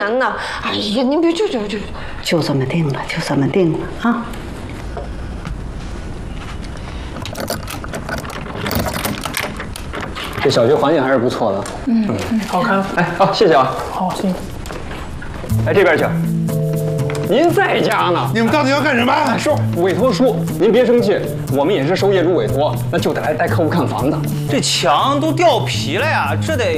难呢。哎呀，您别就这么定了，就这么定了啊！ 这小区环境还是不错的。 好看。 哎，好，谢谢啊。 好，行。 哎，这边请。您在家呢？ 你们到底要干什么？ 说委托书，您别生气，我们也是受业主委托，那就得来带客户看房的。 这墙都掉皮了呀，这得